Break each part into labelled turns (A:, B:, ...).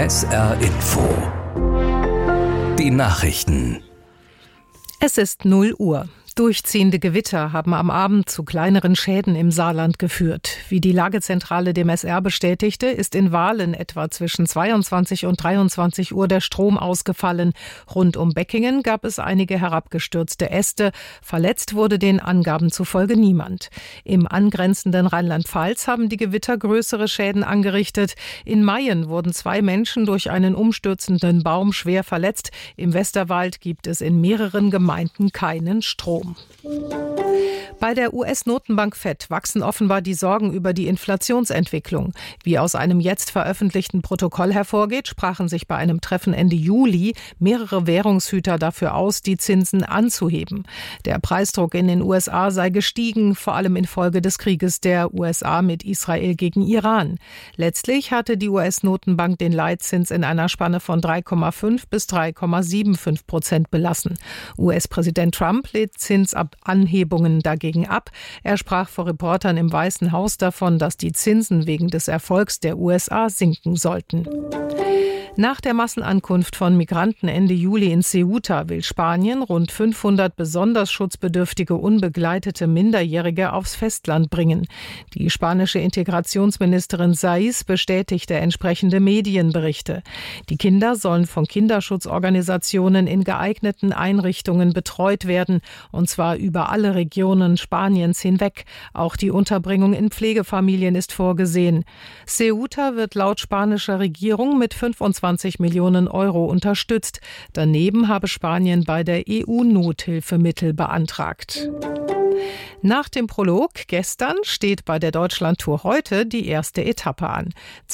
A: SR Info. Die Nachrichten.
B: Es ist 0 Uhr. Durchziehende Gewitter haben am Abend zu kleineren Schäden im Saarland geführt. Wie die Lagezentrale dem SR bestätigte, ist in Wahlen etwa zwischen 22 und 23 Uhr der Strom ausgefallen. Rund um Beckingen gab es einige herabgestürzte Äste. Verletzt wurde den Angaben zufolge niemand. Im angrenzenden Rheinland-Pfalz haben die Gewitter größere Schäden angerichtet. In Mayen wurden 2 Menschen durch einen umstürzenden Baum schwer verletzt. Im Westerwald gibt es in mehreren Gemeinden keinen Strom. Bei der US-Notenbank Fed wachsen offenbar die Sorgen über die Inflationsentwicklung. Wie aus einem jetzt veröffentlichten Protokoll hervorgeht, sprachen sich bei einem Treffen Ende Juli mehrere Währungshüter dafür aus, die Zinsen anzuheben. Der Preisdruck in den USA sei gestiegen, vor allem infolge des Krieges der USA mit Israel gegen Iran. Letztlich hatte die US-Notenbank den Leitzins in einer Spanne von 3,5 bis 3,75% belassen. US-Präsident Trump lädt Zinsanhebungen dagegen ab. Er sprach vor Reportern im Weißen Haus davon, dass die Zinsen wegen des Erfolgs der USA sinken sollten. Nach der Massenankunft von Migranten Ende Juli in Ceuta will Spanien rund 500 besonders schutzbedürftige, unbegleitete Minderjährige aufs Festland bringen. Die spanische Integrationsministerin Saiz bestätigte entsprechende Medienberichte. Die Kinder sollen von Kinderschutzorganisationen in geeigneten Einrichtungen betreut werden, und zwar über alle Regionen Spaniens hinweg. Auch die Unterbringung in Pflegefamilien ist vorgesehen. Ceuta wird laut spanischer Regierung mit 25 Millionen Euro unterstützt. Daneben habe Spanien bei der EU Nothilfemittel beantragt. Nach dem Prolog gestern steht bei der Deutschlandtour heute die erste Etappe an.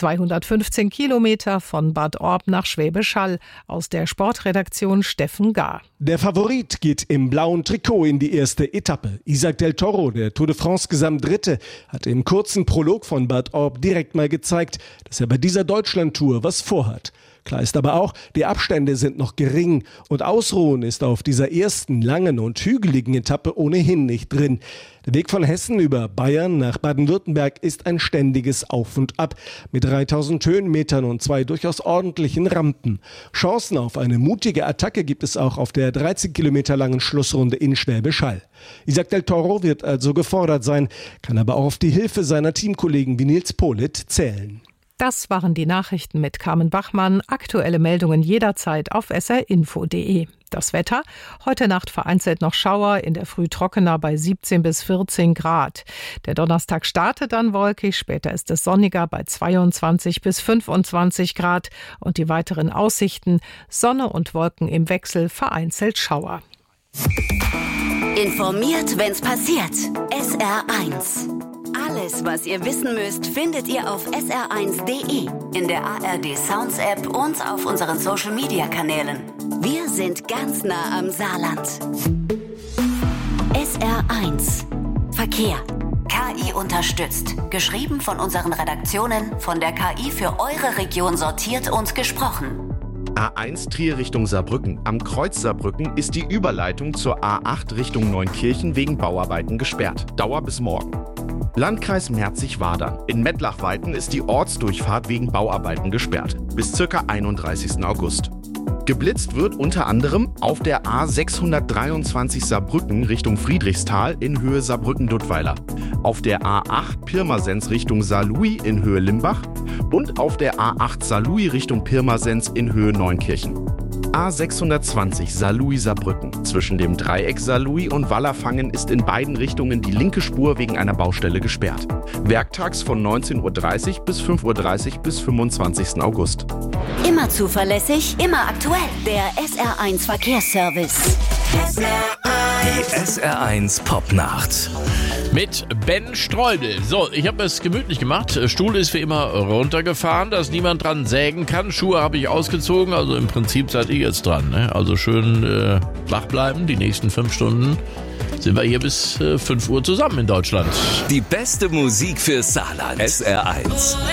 B: 215 Kilometer von Bad Orb nach Schwäbisch Hall. Aus der Sportredaktion Steffen Gahr.
C: Der Favorit geht im blauen Trikot in die erste Etappe. Isaac del Toro, der Tour de France Gesamtdritte, hat im kurzen Prolog von Bad Orb direkt mal gezeigt, dass er bei dieser Deutschlandtour was vorhat. Klar ist aber auch, die Abstände sind noch gering und Ausruhen ist auf dieser ersten langen und hügeligen Etappe ohnehin nicht drin. Der Weg von Hessen über Bayern nach Baden-Württemberg ist ein ständiges Auf und Ab mit 3000 Höhenmetern und 2 durchaus ordentlichen Rampen. Chancen auf eine mutige Attacke gibt es auch auf der 13 Kilometer langen Schlussrunde in Schwäbisch Hall. Isaac del Toro wird also gefordert sein, kann aber auch auf die Hilfe seiner Teamkollegen wie Nils Politt zählen.
B: Das waren die Nachrichten mit Carmen Bachmann. Aktuelle Meldungen jederzeit auf srinfo.de. Das Wetter: Heute Nacht vereinzelt noch Schauer, in der Früh trockener bei 17 bis 14 Grad. Der Donnerstag startet dann wolkig, später ist es sonniger bei 22 bis 25 Grad. Und die weiteren Aussichten: Sonne und Wolken im Wechsel, vereinzelt Schauer.
D: Informiert, wenn's passiert. SR1. Alles, was ihr wissen müsst, findet ihr auf sr1.de, in der ARD Sounds App und auf unseren Social Media Kanälen. Wir sind ganz nah am Saarland. SR1 Verkehr. KI unterstützt. Geschrieben von unseren Redaktionen, von der KI für eure Region sortiert und gesprochen.
E: A1 Trier Richtung Saarbrücken. Am Kreuz Saarbrücken ist die Überleitung zur A8 Richtung Neunkirchen wegen Bauarbeiten gesperrt. Dauer bis morgen. Landkreis Merzig-Wadern. In Mettlach-Weiten ist die Ortsdurchfahrt wegen Bauarbeiten gesperrt. Bis ca. 31. August. Geblitzt wird unter anderem auf der A623 Saarbrücken Richtung Friedrichsthal in Höhe Saarbrücken-Duttweiler, auf der A8 Pirmasens Richtung Saarlouis in Höhe Limbach und auf der A8 Saarlouis Richtung Pirmasens in Höhe Neunkirchen. A620 Saarlouis-Saarbrücken. Zwischen dem Dreieck Saarlouis und Wallerfangen ist in beiden Richtungen die linke Spur wegen einer Baustelle gesperrt. Werktags von 19.30 Uhr bis 5.30 Uhr bis 25. August.
D: Immer zuverlässig, immer aktuell. Der SR1 Verkehrsservice.
A: Die SR1 Popnacht.
F: Mit Ben Streudel. So, ich habe es gemütlich gemacht. Stuhl ist wie immer runtergefahren, dass niemand dran sägen kann. Schuhe habe ich ausgezogen, also im Prinzip seid ihr jetzt dran. Ne? Also schön wach bleiben, die nächsten 5 Stunden sind wir hier bis 5 Uhr zusammen in Deutschland.
A: Die beste Musik für Saarland. SR1.